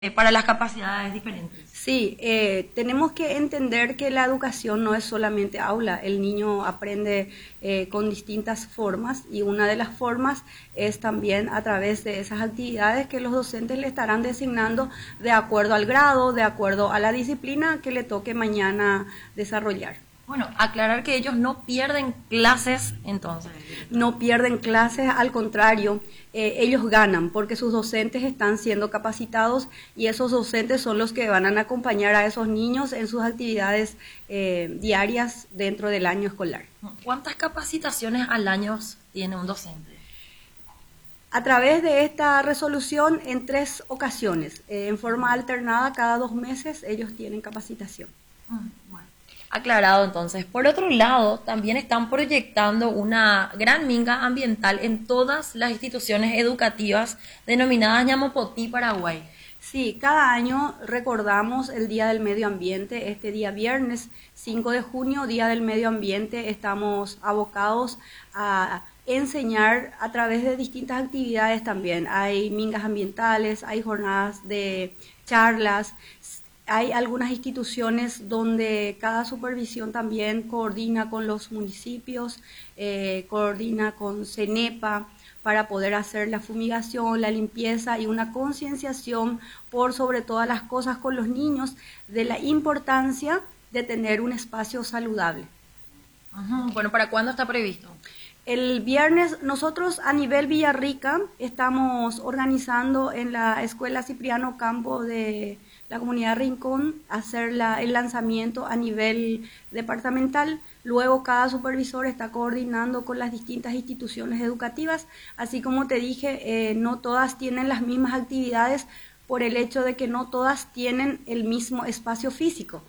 para las capacidades diferentes. Sí, tenemos que entender que la educación no es solamente aula, el niño aprende con distintas formas y una de las formas es también a través de esas actividades que los docentes le estarán designando de acuerdo al grado, de acuerdo a la disciplina que le toque mañana desarrollar. Bueno, aclarar que ellos no pierden clases entonces. No pierden clases, al contrario, ellos ganan porque sus docentes están siendo capacitados y esos docentes son los que van a acompañar a esos niños en sus actividades diarias dentro del año escolar. ¿Cuántas capacitaciones al año tiene un docente? A través de esta resolución, en 3 ocasiones, en forma alternada, cada 2 meses, ellos tienen capacitación. Bueno. Aclarado entonces. Por otro lado, también están proyectando una gran minga ambiental en todas las instituciones educativas denominadas Ñamopotí, Paraguay. Sí, cada año recordamos el Día del Medio Ambiente. Este día viernes 5 de junio, Día del Medio Ambiente, estamos abocados a enseñar a través de distintas actividades también. Hay mingas ambientales, hay jornadas de charlas. Hay algunas instituciones donde cada supervisión también coordina con los municipios, coordina con CENEPA para poder hacer la fumigación, la limpieza y una concienciación por sobre todas las cosas con los niños de la importancia de tener un espacio saludable. Bueno, ¿para cuándo está previsto? El viernes nosotros a nivel Villarrica estamos organizando en la Escuela Cipriano Campo de la comunidad Rincón hacer el lanzamiento a nivel departamental. Luego cada supervisor está coordinando con las distintas instituciones educativas. Así como te dije, no todas tienen las mismas actividades por el hecho de que no todas tienen el mismo espacio físico.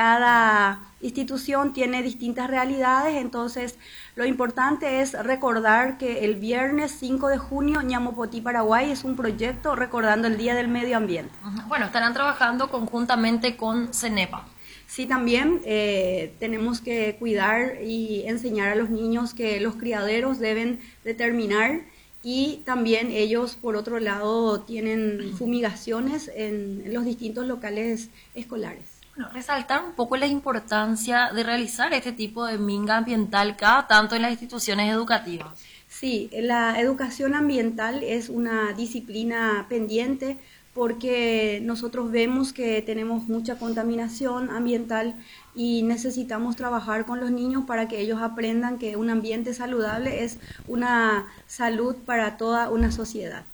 Cada institución tiene distintas realidades, entonces lo importante es recordar que el viernes 5 de junio Ñamopotí, Paraguay es un proyecto recordando el Día del Medio Ambiente. Bueno, estarán trabajando conjuntamente con CENEPA. Sí, también tenemos que cuidar y enseñar a los niños que los criaderos deben determinar y también ellos, por otro lado, tienen fumigaciones en los distintos locales escolares. Bueno, resaltar un poco la importancia de realizar este tipo de minga ambiental cada tanto en las instituciones educativas. Sí, la educación ambiental es una disciplina pendiente porque nosotros vemos que tenemos mucha contaminación ambiental y necesitamos trabajar con los niños para que ellos aprendan que un ambiente saludable es una salud para toda una sociedad.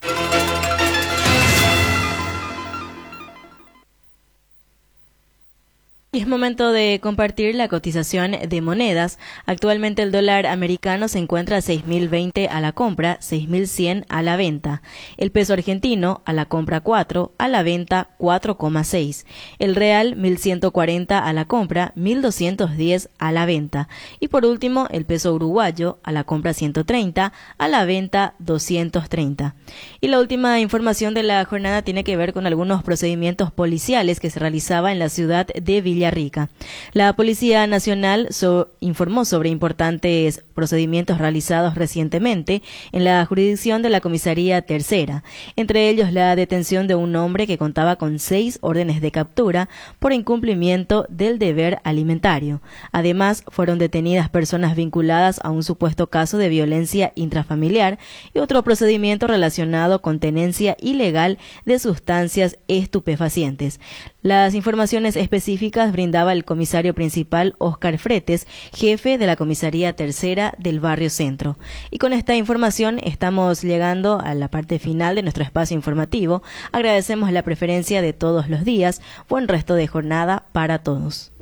Y es momento de compartir la cotización de monedas. Actualmente el dólar americano se encuentra a 6.020 a la compra, 6.100 a la venta. El peso argentino a la compra 4, a la venta 4,6. El real 1.140 a la compra, 1.210 a la venta. Y por último el peso uruguayo a la compra 130, a la venta 230. Y la última información de la jornada tiene que ver con algunos procedimientos policiales que se realizaba en la ciudad de Villarrica. La Policía Nacional informó sobre importantes procedimientos realizados recientemente en la jurisdicción de la Comisaría Tercera, entre ellos la detención de un hombre que contaba con 6 órdenes de captura por incumplimiento del deber alimentario. Además, fueron detenidas personas vinculadas a un supuesto caso de violencia intrafamiliar y otro procedimiento relacionado con tenencia ilegal de sustancias estupefacientes. Las informaciones específicas brindaba el comisario principal Óscar Fretes, jefe de la Comisaría Tercera del Barrio Centro. Y con esta información estamos llegando a la parte final de nuestro espacio informativo. Agradecemos la preferencia de todos los días. Buen resto de jornada para todos.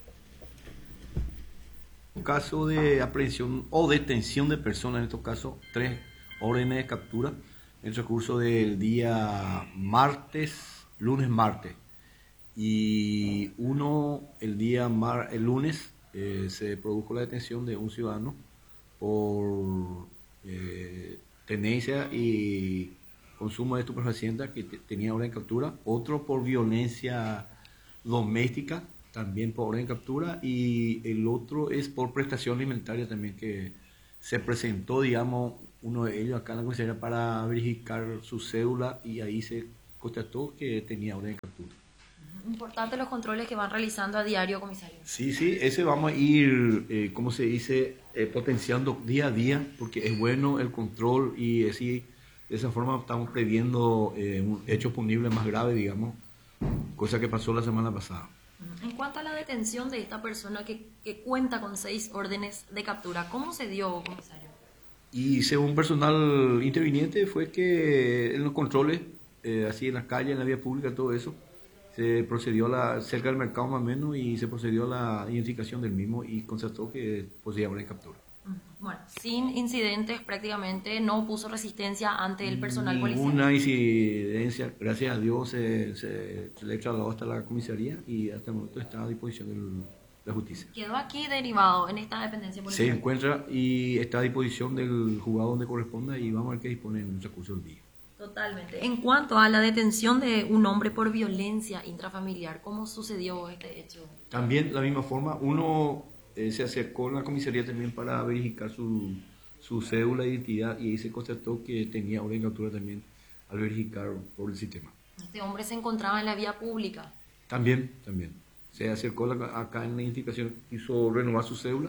Caso de aprehensión o detención de personas, en estos casos 3 órdenes de captura, en el recurso del día lunes-martes. Y el lunes se produjo la detención de un ciudadano por tenencia y consumo de estupefacientes que tenía orden de captura, otro por violencia doméstica, también por orden de captura, y el otro es por prestación alimentaria también, que se presentó, digamos, uno de ellos acá en la comisaría para verificar su cédula y ahí se constató que tenía orden de captura. Importante los controles que van realizando a diario, comisario. Sí, sí, ese vamos a ir, ¿cómo se dice?, potenciando día a día, porque es bueno el control y así, de esa forma estamos previendo hechos punibles más graves, digamos, cosa que pasó la semana pasada. En cuanto a la detención de esta persona que cuenta con 6 órdenes de captura, ¿cómo se dio, comisario? Y según personal interviniente fue que en los controles, así en las calles, en la vía pública, todo eso, se procedió cerca del mercado más o menos y se procedió a la identificación del mismo y constató que poseía orden de captura. Bueno, sin incidentes prácticamente, no puso resistencia ante el personal policial. Ninguna incidencia, gracias a Dios, se le trasladó hasta la comisaría y hasta el momento está a disposición de la justicia. Quedó aquí derivado en esta dependencia policial. Se encuentra y está a disposición del juzgado donde corresponda y vamos a ver qué dispone en el transcurso del día. Totalmente. En cuanto a la detención de un hombre por violencia intrafamiliar, ¿cómo sucedió este hecho? También, de la misma forma, uno se acercó a la comisaría también para verificar su cédula de identidad y ahí se constató que tenía orden de captura también al verificar por el sistema. Este hombre se encontraba en la vía pública. También. Se acercó acá en la identificación, quiso renovar su cédula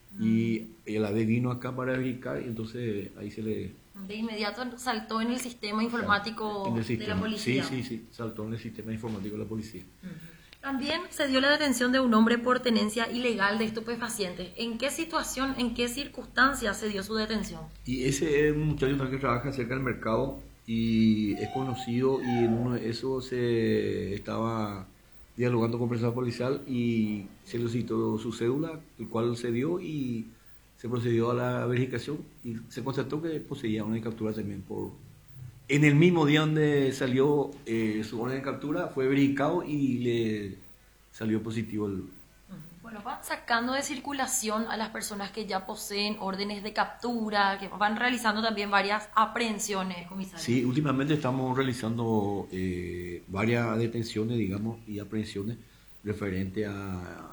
y la vez vino acá para verificar y entonces ahí se le... De inmediato saltó en el sistema informático en el sistema. de la policía. Sí, saltó en el sistema informático de la policía. También se dio la detención de un hombre por tenencia ilegal de estupefacientes. ¿En qué situación, en qué circunstancias se dio su detención? Y ese es un muchacho que trabaja cerca del mercado y es conocido y en uno de esos se estaba dialogando con personal policial y se le citó su cédula, el cual se dio y se procedió a la verificación y se constató que poseía orden de captura también en el mismo día donde salió su orden de captura fue verificado y le salió positivo el... Bueno, van sacando de circulación a las personas que ya poseen órdenes de captura, que van realizando también varias aprehensiones, comisario. Sí, últimamente estamos realizando varias detenciones, digamos, y aprehensiones referente a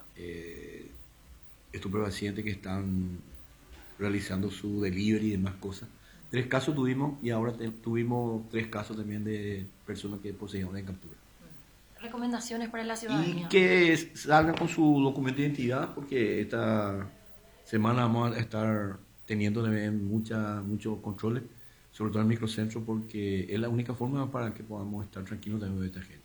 estupefacientes que están realizando su delivery y demás cosas. 3 casos tuvimos y ahora tuvimos 3 casos también de personas que poseían orden de captura. Recomendaciones para la ciudadanía. Y que salgan con su documento de identidad porque esta semana vamos a estar teniendo también muchos controles, sobre todo en el microcentro, porque es la única forma para que podamos estar tranquilos también de esta gente.